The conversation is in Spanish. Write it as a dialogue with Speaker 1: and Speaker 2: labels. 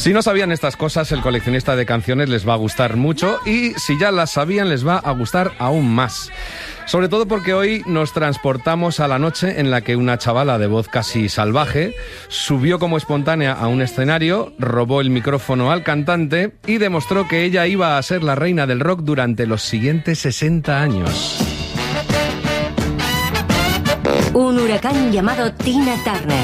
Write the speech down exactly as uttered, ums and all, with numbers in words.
Speaker 1: Si no sabían estas cosas, el coleccionista de canciones les va a gustar mucho, y si ya las sabían, les va a gustar aún más. Sobre todo porque hoy nos transportamos a la noche en la que una chavala de voz casi salvaje subió como espontánea a un escenario, robó el micrófono al cantante y demostró que ella iba a ser la reina del rock durante los siguientes sesenta años.
Speaker 2: Un huracán llamado Tina Turner.